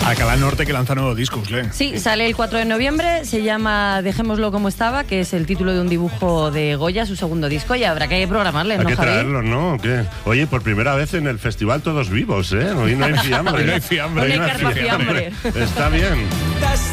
Alcalá Norte, que lanza nuevo disco, Usle. Sí, sale el 4 de noviembre, se llama Dejémoslo como estaba, que es el título de un dibujo de Goya, su segundo disco, y habrá que programarle, ¿no, Hay que Javi? traerlo, ¿no? ¿Qué? Oye, por primera vez en el festival todos vivos, ¿eh? Hoy no hay fiambre. Hoy no hay fiambre. Hoy no hay carpa fiambre. Está bien.